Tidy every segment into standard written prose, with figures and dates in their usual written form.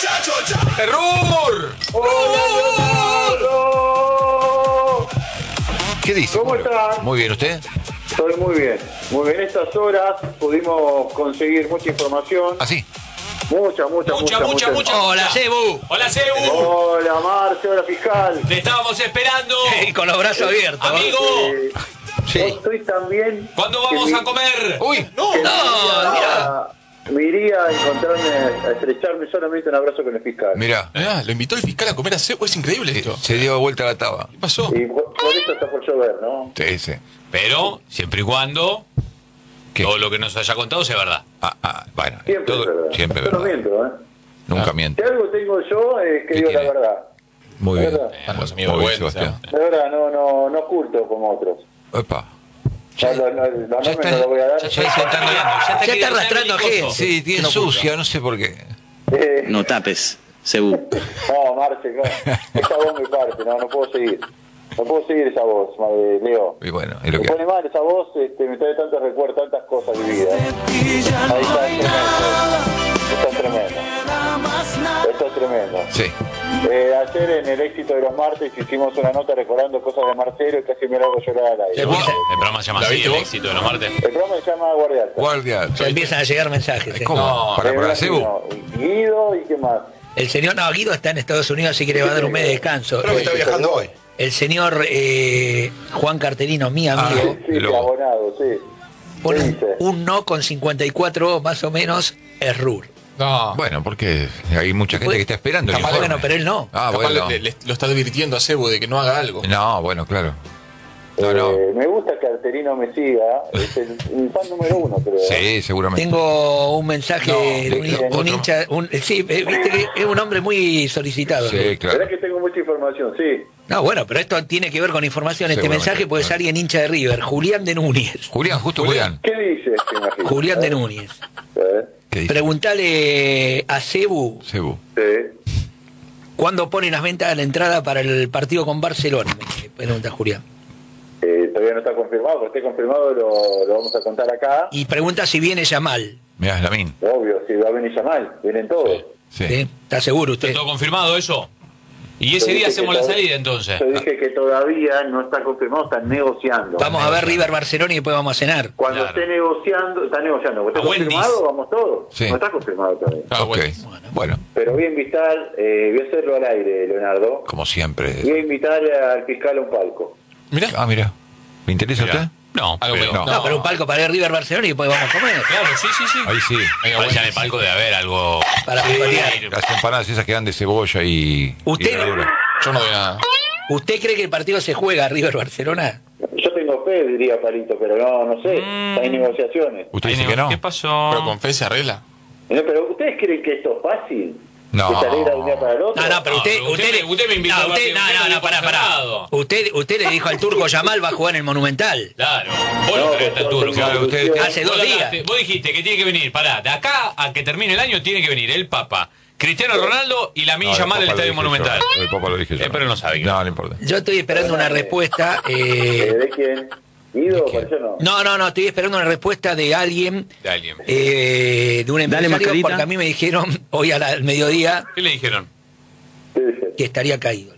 ¡Error! ¿Qué dice? ¿Cómo están? Muy bien, ¿usted? Estoy muy bien. Muy bien, estas horas pudimos conseguir mucha información. ¿Ah, sí? Mucha. Hola, Cebu. Hola, Cebu. Hola, Marce, hola, fiscal. Te estábamos esperando. Con los brazos abiertos. Amigo, Sí. Yo estoy también... ¿cuándo vamos que a comer? ¡Uy! No, mira. Me iría a encontrarme, a estrecharme solamente un abrazo con el fiscal. Mirá, Lo invitó el fiscal a comer a Cebu, es increíble esto. se dio vuelta la taba. ¿Qué pasó? Y por eso está por llover, ¿no? Sí. Pero, siempre y cuando ¿Qué? todo lo que nos haya contado sea verdad. Bueno, Siempre es verdad. siempre Yo no verdad. miento, ¿eh? Nunca Si miente. algo tengo yo es que ¿Qué digo la tiene? verdad. Muy bien. ¿Verdad? Vamos, amigo, Muy bien, bueno, Sebastián. De verdad, no oculto como otros. Epa. No, no está- me lo voy a dar. ya está Ya está arrastrando gente. Sí, tiene sucia, no sé por qué. No tapes, Cebu. No, Marce, esa voz me parte, no puedo seguir. No puedo seguir esa voz, Leo. Y bueno, es lo Me que... pone mal esa voz, me trae tantos recuerdos, tantas cosas vividas. Ahí está, es tremendo. Esto es tremendo. Sí. Ayer en el éxito de los martes hicimos una nota recordando cosas de Marcelo y casi me hago llorar al aire. El programa se llama ¿La así, viste el vos? éxito de los martes. El programa se llama Guardia Alta. Guardia. Ya empiezan a llegar mensajes. ¿Cómo? No, ¿Para Cebu? Guido y qué más. El señor Guido está en Estados Unidos, así que le va a dar un mes de descanso. Creo que está viajando hoy. El señor Juan Carterino, mi amigo, Sí, Luego. abonado, sí. pone ¿qué dice? un no con 54 más o menos es RUR. No. Bueno, porque hay mucha gente que está esperando el Capaz, informe. Bueno, pero él no. Ah, Capaz bueno. lo está advirtiendo a Cebu de que no haga algo. No, bueno, claro. No. Me gusta que Arterino me siga. Es el fan número uno, creo. Sí, seguramente. Tengo un mensaje No, de un otro. hincha. Sí, viste que es un hombre muy solicitado. Sí, Verás claro. que tengo mucha información, sí. No, bueno, pero esto tiene que ver con información. Este Seguramente. mensaje puede ser alguien hincha de River. Julián de Núñez. Julián, justo Julián. ¿Qué dice este imagino? Julián de Núñez. ¿Qué dice? Preguntale a Cebu Cebu. Sí. cuándo ponen las ventas de la entrada para el partido con Barcelona. Me pregunta Julián. Todavía no está confirmado, cuando esté confirmado lo vamos a contar acá. Y pregunta si viene Yamal. Mirá, Lamín. Obvio, si va a venir Yamal, vienen todos. Sí. ¿Sí? ¿Está seguro ¿Está usted? todo confirmado eso? Y ese Yo día dije hacemos que la to- salida entonces. Yo dije que todavía no está confirmado, están negociando. Vamos a ver River Barcelona y después vamos a cenar. Cuando Claro. esté negociando, está negociando. Cuando esté A Wendy's. confirmado, vamos todos. Sí. No está confirmado todavía. Ah, Ok. Bueno, Pero voy a invitar, voy a hacerlo al aire, Leonardo. como siempre. Voy a invitar al fiscal a un palco. Mirá. Ah, mira. ¿Me interesa Mirá. usted? No, Algo pero... menos. No, pero un palco para ir River Barcelona y después vamos a comer. Claro, sí. Ahí sí. Vaya en el palco de haber algo... Para picotear. Las empanadas esas que dan de cebolla y... Usted- y verdura. Yo no veo nada. ¿Usted cree que el partido se juega River Barcelona? Yo tengo fe, diría Palito, pero no sé. Hay negociaciones. ¿Usted dice que no? ¿Qué pasó? Pero con fe se arregla. Pero ¿ustedes creen que esto es fácil? No. ¿Que se alegra de un día para el otro? No, pero usted... No, usted me invitó no, al usted, partido, usted me dijo pará. cerrado. Usted le dijo al turco Yamal va a jugar en el Monumental. Claro. Vos lo No, traiste al yo turco. tengo Claro, usted- ilusión. Hace Vos 2 lo días. hablaste, vos dijiste que tiene que venir, pará, de acá a que termine el año tiene que venir el Papa, Cristiano Ronaldo y Lamine No, Yamal el al Papa lo Estadio dije Monumental. yo. El Papa lo dije yo. Pero no sabe quién. No, no importa. Yo estoy esperando una respuesta. ¿De quién? ¿Guido? Pareció no. No, estoy esperando una respuesta de alguien, De alguien. de un empresario, mascarita. porque a mí me dijeron hoy al mediodía ¿Qué le dijeron? ¿Qué dice? que estaría caído.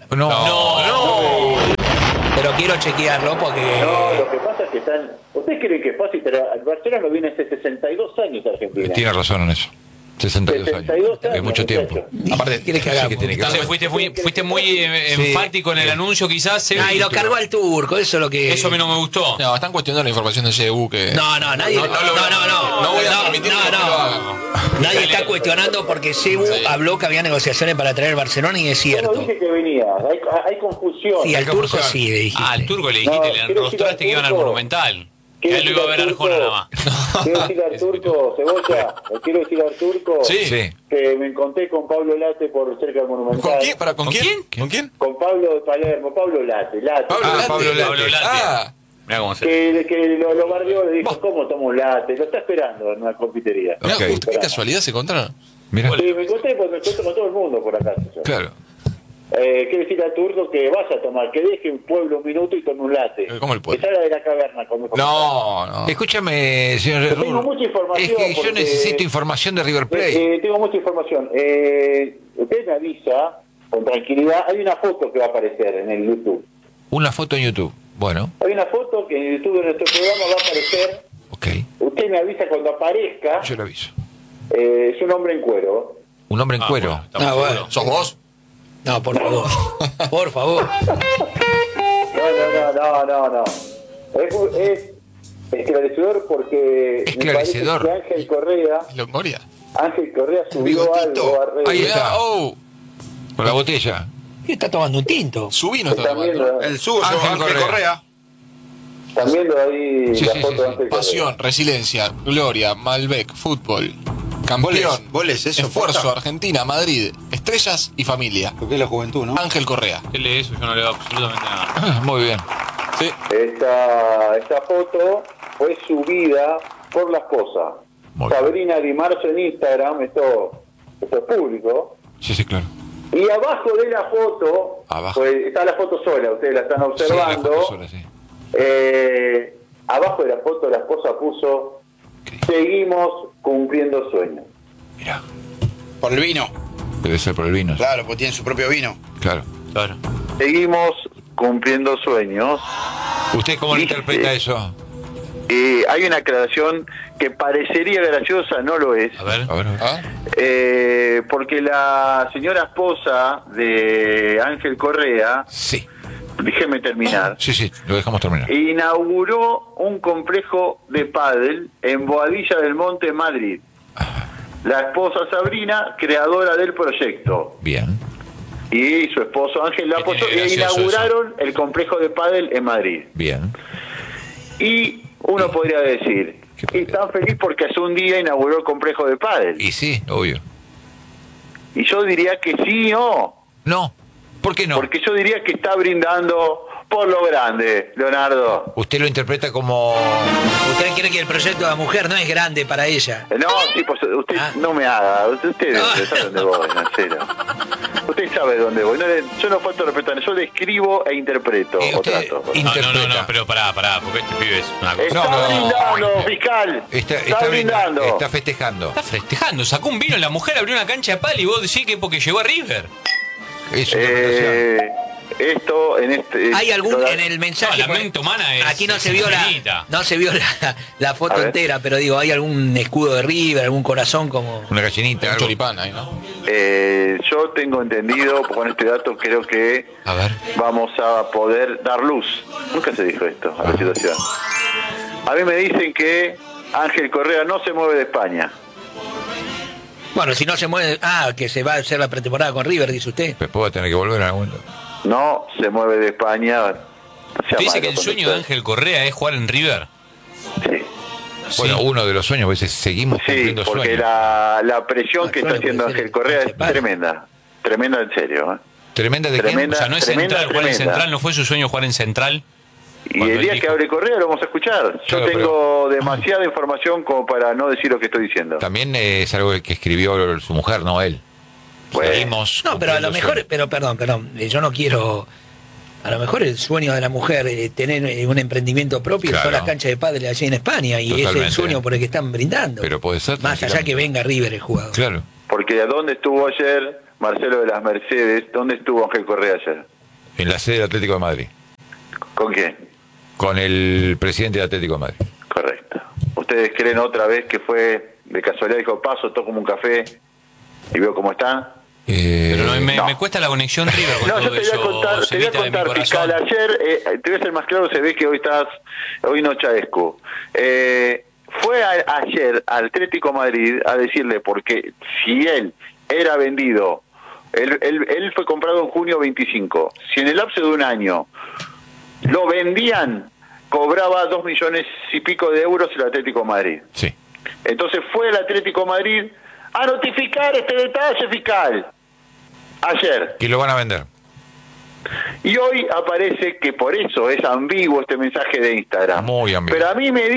No. Pero quiero chequearlo porque... No, lo que pasa es que están... ¿Ustedes creen que es fácil? Pero el Barcelona no viene hace 62 años a Argentina. Tiene razón en eso. 62 años. 62 Es años, mucho tiempo. muchacho. Aparte, ¿Qué quieres que sí hagamos? que tiene que Entonces fuiste muy enfático en el anuncio quizás. Y lo cargó al turco, eso es lo que... Eso a mí no me gustó. no, están cuestionando la información de Cebu que... No, nadie... No voy a permitir que lo hagan. Nadie está cuestionando porque Cebu habló que había negociaciones para traer Barcelona y es Yo no cierto. dije que venía. Hay confusión. Sí, al turco sí le dijiste. Al turco le dijiste, No, le quiero decir enrostraste al que iban al turco. Monumental. Que Quiero él lo iba a ver decir al Arjona turco. nada más. Quiero decir al turco, Cebolla, quiero decir al turco Sí. Sí. que me encontré con Pablo Late por cerca del Monumental. ¿Con quién? ¿Con ¿Con quién? quién? ¿Con quién? Con Pablo de Palermo, Pablo Late. Pablo Late. Pablo Late. Pablo Late. Ah, Mirá cómo se... Que lo bardeó, le dijo, ¿cómo tomo un late? Lo está esperando en una confitería. mirá, Ok. justo qué casualidad se encontraron. Mira. Sí, me encontré porque me encuentro con todo el mundo por acá. Yo. Claro. Quiero decir al turco que vaya a tomar, que deje un pueblo un minuto y tome un late. ¿Cómo el pueblo? Que salga de la caverna. Como No. Escúchame, señor Tengo Rur. mucha información Es que yo porque- necesito información de River Plate. tengo mucha información. usted me avisa con tranquilidad. Hay una foto que va a aparecer en el YouTube. Una foto en YouTube. Bueno, Hay una foto que en el YouTube de nuestro programa va a aparecer. ok. Usted me avisa cuando aparezca. Yo lo aviso. Es un hombre en cuero. Un hombre en cuero. Bueno, estamos bueno. seguros. ¿Sos vos? No, por favor. Por favor. No. Es esclarecedor porque Esclarecedor. me parece que Longoria. Ángel Correa subió Bigotito. algo a redes. Ahí está. Oh, Con la botella. ¿Qué está tomando un tinto? su vino Están está tomando. viendo, El suyo, Ángel Ángel Correa. Correa. están viendo ahí Sí, la sí, foto sí, de sí. Ángel Pasión, resiliencia, gloria, Malbec, fútbol, campeón, ¿Goles eso, esfuerzo, posta? Argentina, Madrid, estrellas y familia. Porque es la juventud, ¿no? Ángel Correa. ¿Qué lee eso? Yo no leo absolutamente nada. Muy bien. Sí. Esta foto fue subida por la esposa. Muy bien. Sabrina Di Marzo en Instagram, esto es público. Sí, sí, claro. Y abajo de la foto, Abajo. pues, está la foto sola, ustedes la están Sí, la observando. foto sola, sí. Abajo de la foto la esposa puso: seguimos cumpliendo sueños. Mirá. Por el vino. Debe ser por el vino. Claro, porque tiene su propio vino. Claro. Claro. Seguimos cumpliendo sueños. ¿Usted cómo le Dice- interpreta eso? Hay una aclaración que parecería graciosa, no lo es. A ver. A ver. ¿Ah? Porque la señora esposa de Ángel Correa, Sí. déjeme terminar, Sí, sí, lo dejamos terminar. inauguró un complejo de pádel en Boadilla del Monte, Madrid. La esposa Sabrina, creadora del proyecto, Bien. y su esposo Ángel la ¿Qué apoyó tiene de e gracioso inauguraron el complejo de pádel en Madrid. Bien. Y uno podría decir, ¿Qué y tan feliz porque hace un día inauguró el complejo de pádel. Y sí, obvio. Y yo diría que sí o No. ¿Por qué no? porque yo diría que está brindando por lo grande, Leonardo. Usted lo interpreta como... Usted quiere que el proyecto de la mujer no es grande para ella. No, sí, pues usted Ah. no me haga. Usted No. sabe dónde voy, en serio. Usted sabe dónde voy. Yo no falto respetar, yo le escribo e interpreto. O usted trato. No, interpreta. pero pará, porque este pibe es una cosa. Está no. brindando, fiscal. Está brindando. Está festejando. Está festejando, sacó un vino, la mujer abrió una cancha de pal y vos decís que porque llegó a River. Es su interpretación. Esto en este. Hay algún en el mensaje. No, la mente humana es- aquí no es se vio infinita. la A foto ver. entera, pero digo, hay algún escudo de River, algún corazón como. Una gallinita. Un algo. choripán ahí, ¿no? Yo tengo entendido, con este dato creo que A ver. vamos a poder dar luz. Nunca se dijo esto a la situación. A mí me dicen que Ángel Correa no se mueve de España. Bueno, si no se mueve. Ah, que se va a hacer la pretemporada con River, dice usted. Después va a tener que volver en algún momento. No se mueve de España. ¿Te dice que el sueño de Ángel Correa es jugar en River? Sí, Bueno, uno de los sueños, a veces seguimos sí, cumpliendo porque sueños. la presión que está Sueño haciendo puede ser Ángel Correa es principal. tremenda. Tremenda en serio. ¿eh? Tremenda de quién? Tremenda. O sea, no es Tremenda, central, jugar en tremenda. central, no fue su sueño jugar en central. Y Cuando el día él que dijo- hable Correa lo vamos a escuchar. Yo Claro, tengo demasiada información como para no decir lo que estoy diciendo. También es algo que escribió su mujer, no él. Bueno. Seguimos No, pero a lo cumpliendo mejor, sueños. perdón, yo no quiero. A lo mejor el sueño de la mujer tener un emprendimiento propio Claro. son las canchas de pádel allí en España y ese es el Totalmente. sueño por el que están brindando. Pero puede ser. Más allá tranquilamente. que venga River el jugador. Claro. Porque ¿a dónde estuvo ayer Marcelo de las Mercedes? ¿Dónde estuvo Ángel Correa ayer? En la sede del Atlético de Madrid. ¿Con quién? Con el presidente del Atlético de Madrid. Correcto. ¿Ustedes creen otra vez que fue de casualidad? Dijo, paso, toco un café y veo cómo están. Pero me no. cuesta la conexión River con No, yo todo te voy a eso. contar, Semita de mi corazón. fiscal. Ayer, te voy a ser más claro, se ve que hoy no Chaescu. Fue ayer al Atlético Madrid a decirle, porque si él era vendido, él fue comprado en junio 25, si en el lapso de un año lo vendían, cobraba 2 millones y pico de euros el Atlético Madrid. Sí. Entonces fue el Atlético Madrid a notificar este detalle fiscal. Ayer. Que lo van a vender. Y hoy aparece que por eso es ambiguo este mensaje de Instagram. Muy ambiguo. Pero a mí me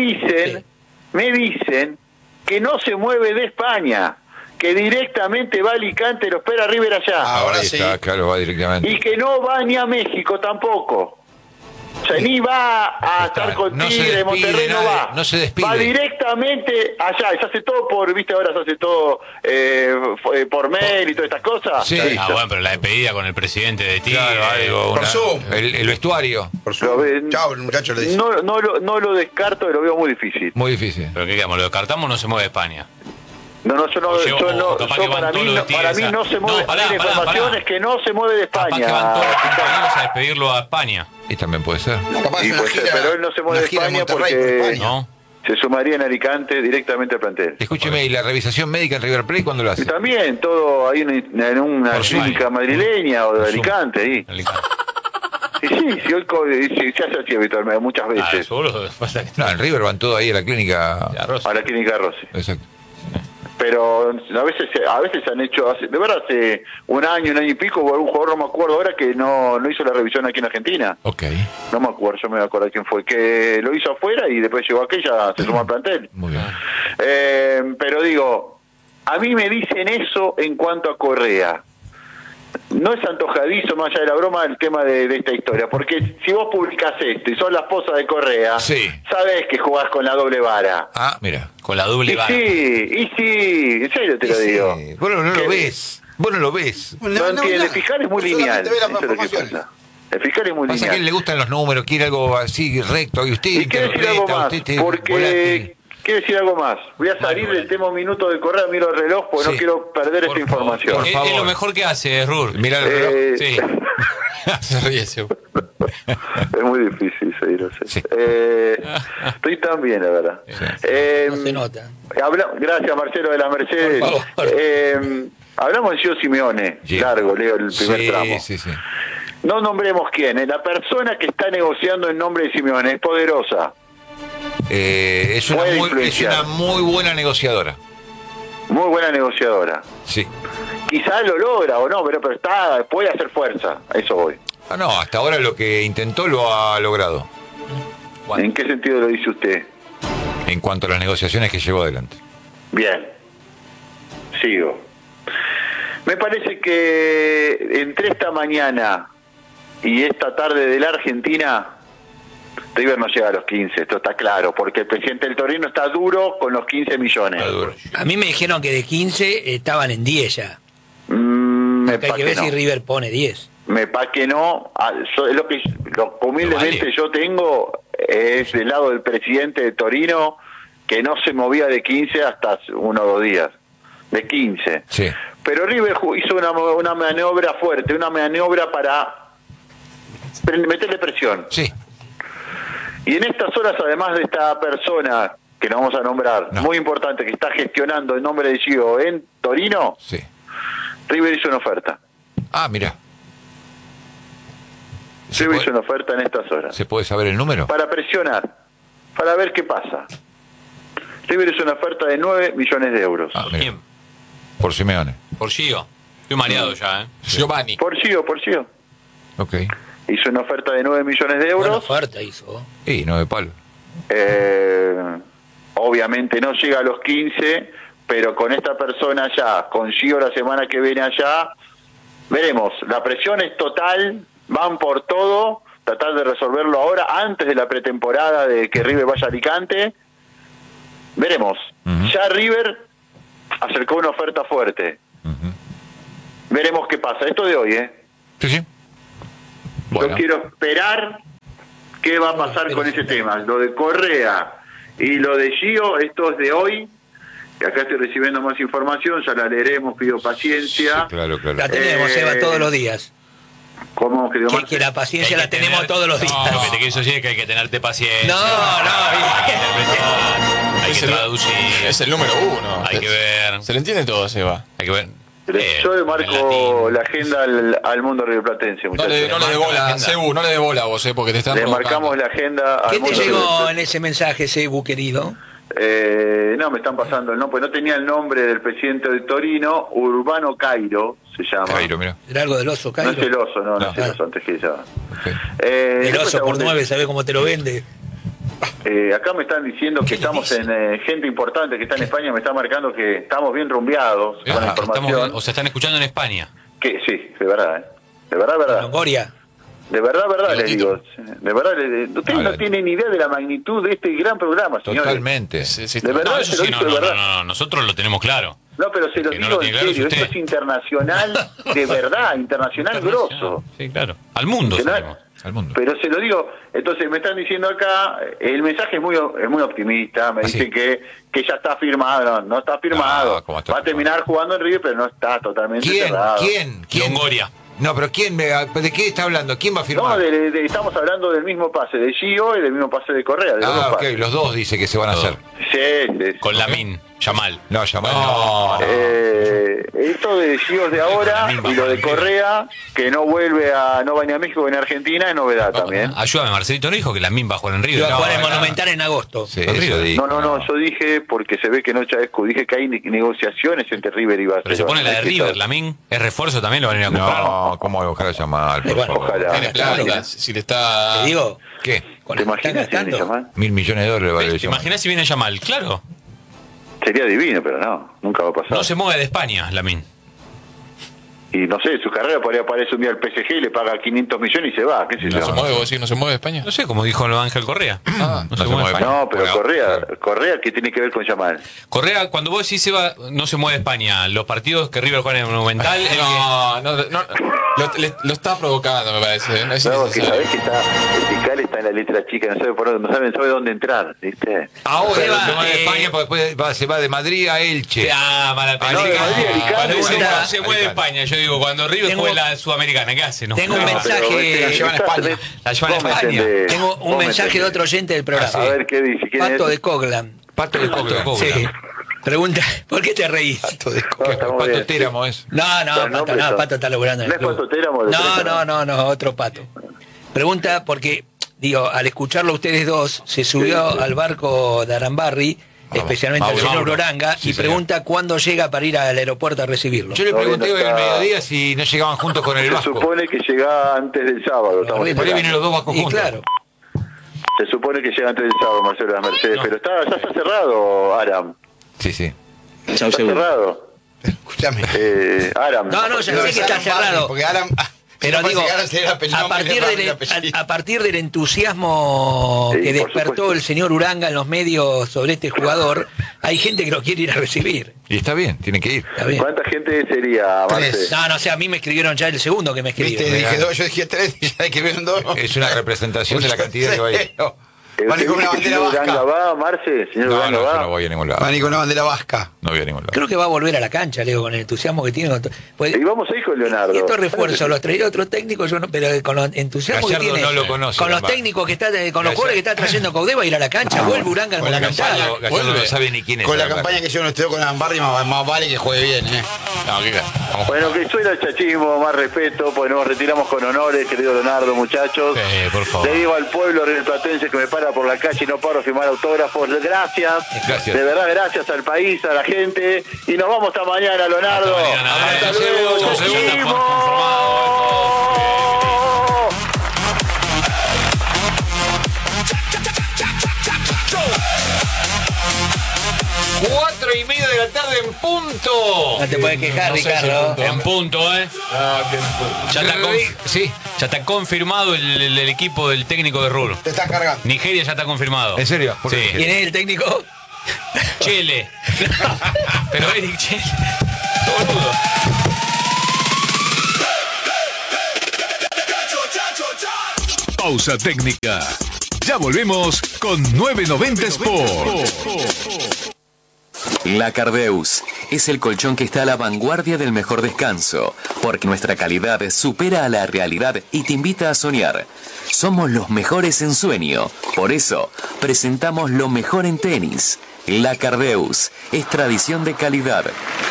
dicen que no se mueve de España, que directamente va a Alicante, lo espera River allá. Ahora Ahí sí. está, claro, va directamente. Y que no va ni a México tampoco. sea, ni va a Está, estar con no se Tigre, despide Monterrey no nadie, va. no se despide. Va directamente allá, y se hace todo viste, ahora se hace todo por mail y todas estas cosas. Sí. Ah, bueno, pero la despedida con el presidente de Tigre. Claro, algo, Por Zoom. el vestuario. Por Lo ve- Chao, el muchacho le dice. no lo descarto, lo veo muy difícil. Muy difícil. Pero ¿qué quedamos? Lo descartamos, no se mueve España. Yo capaz que van para mí, todos los Tigres para mí no se mueve. pará, la información es que no se mueve de Capaz España. que van todos los compañeros a despedirlo a España, Y también puede ser. Capaz Sí, una puede ser, gira, pero él no se mueve una de gira en España Monterrey porque- por España. ¿no? Se sumaría en Alicante directamente al plantel. Escúcheme, ¿y la revisión médica en River Plate cuándo lo hace? Y también todo ahí en una Por Zoom. clínica madrileña o de Por Zoom. Alicante ahí. Alicante. Y sí, hoy se hace así habitualmente, muchas Ah, veces. seguro que pasa que No, en River van todos ahí a la clínica. de arroz. A la clínica Rossi. Exacto. Pero a veces han hecho, de verdad hace un año y pico, hubo algún jugador, no me acuerdo ahora, que no hizo la revisión aquí en Argentina. Ok. No me acuerdo, yo me voy a acordar quién fue, que lo hizo afuera y después llegó aquí y ya se sumó al plantel. Muy bien. Pero digo, a mí me dicen eso en cuanto a Correa. No es antojadizo, más allá de la broma, el tema de esta historia, porque si vos publicás esto y sos la esposa de Correa, Sí. sabés que jugás con la doble vara. Ah, mira. Con la doble vara. Y sí, en serio te lo digo. Sí. Vos no Que- lo ves. Vos no lo ves. No entiende, el fiscal es muy lineal. Solamente ve las Eso es lo que informaciones. pasa. El fiscal es muy Pasa que a él lineal. le gustan los números, quiere algo así recto. Y usted Y quiero decir algo interpreta, más, usted porque volátil. quiero decir algo más. Voy a salir del tema un minuto de Correa, miro el reloj porque Sí. no quiero perder Por esta favor. información. Por Es favor. lo mejor que hace, Rur. Mira el reloj. Eh, Sí. Se ríe ese. Es muy difícil seguir así. Sí. Estoy tan bien, la verdad. No se nota. Gracias, Marcelo de la Mercedes. Por favor. Hablamos de Gio Simeone. Sí. Largo, leo el primer Sí, tramo. sí, sí. No nombremos quién. La persona que está negociando en nombre de Simeone es poderosa. Es Puede una influenciar. muy buena negociadora. Muy buena negociadora. Sí. Quizás lo logra o no, pero puede hacer fuerza. A eso voy. Ah, no, hasta ahora lo que intentó lo ha logrado. Bueno. ¿En qué sentido lo dice usted? En cuanto a las negociaciones que llevó adelante. Bien. Sigo. Me parece que entre esta mañana y esta tarde de la Argentina, River no llega a los 15, esto está claro, porque el presidente del Torino está duro con los 15 millones. Está duro. A mí me dijeron que de 15 estaban en 10 ya. Me Porque hay pa' que ver no. si River pone 10. Me pa' que no. Es lo que humildemente vale. yo tengo es del lado del presidente de Torino, que no se movía de 15 hasta 1 o 2 días. De 15. Sí. Pero River hizo una maniobra fuerte, una maniobra para meterle presión. Sí. Y en estas horas, además de esta persona, que no vamos a nombrar, No. muy importante, que está gestionando el nombre de Gio en Torino, Sí. River hizo una oferta. Ah, mira. River hizo una oferta en estas horas. ¿Se puede saber el número? Para presionar, para ver qué pasa. River hizo una oferta de 9 millones de euros. Ah, ¿Por mira. quién? Por Simeone. Por Gio. Estoy mareado ya, ¿eh? Giovanni. Por Gio. Ok. Hizo una oferta de 9 millones de Buena euros. oferta hizo. Y 9 palos. Obviamente no llega a los 15, pero con esta persona allá, con Gio la semana que viene allá, veremos. La presión es total, van por todo, tratar de resolverlo ahora, antes de la pretemporada de que River vaya a Alicante. Veremos. Ujú. Ya River acercó una oferta fuerte. Ujú. Veremos qué pasa. Esto de hoy, ¿eh? Sí, sí. Bueno. Yo quiero esperar qué va a pasar con ese tema. Lo de Correa y lo de Gio, esto es de hoy, que acá estoy recibiendo más información, ya la leeremos, pido paciencia. Sí, claro, claro. La tenemos, Eva, todos los días. ¿Cómo, querido Que Marcelo? la paciencia Hay la que tenemos tener- todos los días. No, lo que te quiso decir es que hay que tenerte paciencia. No, Hay que interpretar, hay que Es el- traducir. Es el número 1. Hay que ver. Se le entiende todo, Seba. Hay que ver. Yo le en marco latín. la agenda al mundo rioplatense, No muchachos. le dé marca la bola, agenda. Cebu, no le dé bola a vos, porque te están Le provocando. marcamos la agenda al ¿Qué te mundo llegó rioplatense. en ese mensaje, Cebu, querido? No, me están pasando el nombre, pues no tenía el nombre del presidente de Torino, Urbano Cairo se llama. Cairo, mira. ¿Era algo del oso, No Cairo? es el oso, no es el Ah. oso, antes que ella. Ok. El Después oso por abundé. 9, ¿sabés cómo te lo vende? Acá me están diciendo que ¿Qué le estamos dicen? en gente importante que está en España, me está marcando que estamos bien rumbeados con la Ah, información. o se están escuchando en España. Que sí, de verdad, De verdad, En verdad. Longoria. De verdad les Pilotito. digo. De verdad, ustedes no tienen idea de la magnitud de este gran programa, señores. Totalmente. De verdad, No, eso se lo sí, digo de verdad. no, nosotros lo tenemos claro. No, pero se lo Que no digo lo en tiene claro serio, es esto usted. es internacional, de verdad, internacional grosso. Sí, claro. Al mundo salimos. Al mundo. Pero se lo digo, entonces me están diciendo acá, el mensaje es muy optimista, me dicen que ya está firmado, no está firmado, No, ¿cómo está va a terminar jugando en River, pero no está totalmente cerrado. ¿Quién? Longoria. No, pero ¿de qué está hablando? ¿Quién va a No, firmar? estamos hablando del mismo pase de Gio y del mismo pase de Correa. De los dos ok, pases. los dos dice que se van a Los hacer. Sí. Con Lamin, Yamal. No, Yamal no. Esto de Gio de ahora y lo de Correa, que no va ni a México ni a Argentina, es novedad también. Ayúdame, Marcelito no dijo que Lamin va a jugar en River. Iba a jugar en No, Monumental en agosto. Sí, River. eso dijo. No, yo dije, porque se ve que no Chaescu, dije que hay negociaciones entre River y Barcelona. Pero se pone la de River, Lamin. ¿Es refuerzo también? ¿Lo van a ir a comprar? No, ¿cómo voy a buscar a Yamal, por Bueno, favor? Ojalá. Tiene plata, Claro. si le está... Te digo, ¿Qué? con ¿Te lo que están imaginas si viene gastando. Yamal? $1.000 millones vale ¿Te Yamal. imaginás si viene Yamal? Claro. Sería divino, pero no, nunca va a pasar. No se mueve de España, Lamin. Y no sé, su carrera podría aparecer un día al PSG y le paga 500 millones y se va, qué sé ¿No yo. se mueve, vos decís, no se mueve España? No sé, como dijo Ángel Correa. No se mueve. España. No, pero Bueno, Correa, ¿qué tiene que ver con Yamal? Correa, cuando vos decís Seba, no se mueve España, los partidos que River juega en el Monumental, No, lo está provocando, me parece. No es No, que innecesario. sabés que el fiscal está en la letra chica, no sabe dónde entrar, ¿viste? Ahora Seba, no se mueve de España porque después se va de Madrid a Elche. mala Ah, no, de Madrid a Alicante. Cuando dice, Pregunta- no se mueve España, yo digo, cuando River Tengo- juega la Sudamericana, ¿qué hace? No, tengo un no, mensaje- pero, la ¿viste? llevan a España. La llevan a Vos me España. entendés, Tengo vos un me mensaje de entendés. otro oyente del programa. A ver qué dice, ¿quién Pato es? de Coglan. Pato de Coglan. Sí. Pregunta, ¿por qué te reís? No, está muy Pato bien. Téramo es. No, Pero Pato está logrando en ¿No el es club. Pato Téramo de Téramo? No, otro Pato. Pregunta porque, digo, al escucharlo a ustedes dos, se subió al barco de Arambarri, especialmente al señor Mauro. Uranga, Sí, y señor. pregunta cuándo llega para ir al aeropuerto a recibirlo. Yo le pregunté no hoy al está- mediodía si no llegaban juntos con el Se Vasco. supone que llega antes del sábado. estamos Por ahí esperando. vienen los dos vascos Y juntos. claro, Se supone que llega antes del sábado, Marcelo de las Mercedes, pero ya está cerrado, Aram. Sí, sí. Chau, Está Sebu. cerrado. Escúchame. Aram. No, ya sé que está cerrado. Porque ahora. pero digo, a partir del entusiasmo Sí, que por despertó supuesto. el señor Uranga en los medios sobre este jugador, hay gente que lo quiere ir a recibir. Y está bien, tienen que ir. Está bien. ¿Cuánta gente sería, Marce? Tres. No sé, a mí me escribieron ya el segundo que me escribió. Viste, dije dos, yo dije tres, y ya que vieron dos. Es una representación de la cantidad que va a ir. Van a ir con una bandera ¿Señor Uranga vasca. va, Marce? ¿Señor No, Uranga no, va? yo no voy a ningún lado. Van a ir con una bandera vasca. No voy a ningún lado. Creo que va a volver a la cancha, Leo, con el entusiasmo que tiene. Pues, Y vamos a ir con Leonardo. y estos refuerzos los traía otro técnico, yo no, pero con los entusiasmo que Gallardo tiene, no lo conoce, con los además. técnicos que está, con los jugadores que está trayendo Caudé, va a ir a la cancha, vuelve Uranga al Con la Monumental. campaña. Gallardo no vuelve. sabe ni quién es. Con la además. campaña que yo no estoy con Ambarri, más vale que juegue bien, No, ¿qué vamos. Bueno, que suena el chachismo, más respeto, pues nos retiramos con honores, querido Leonardo, muchachos. Por favor. Le digo al pueblo rioplatense que me para por la calle y no paro a firmar autógrafos. Gracias. Gracias. De verdad, gracias al país, a la gente. Y nos vamos hasta mañana, Leonardo. Hasta mañana. Hasta Hasta luego, luego. chachismo. Cuatro y media de la tarde en punto. No te puedes quejar, Ricardo. En punto, ¿eh? Ya está, Sí. ya está confirmado el equipo del técnico de Ruhr. Te estás cargando. Nigeria ya está confirmado. ¿En serio? ¿Por qué? Sí. ¿Quién es el técnico? Chile. Pero Eric Chile. Boludo. Pausa técnica. Ya volvemos con 990 Sport. La Cardeus es el colchón que está a la vanguardia del mejor descanso, porque nuestra calidad supera a la realidad y te invita a soñar. Somos los mejores en sueño, por eso presentamos lo mejor en tenis. La Cardeus es tradición de calidad.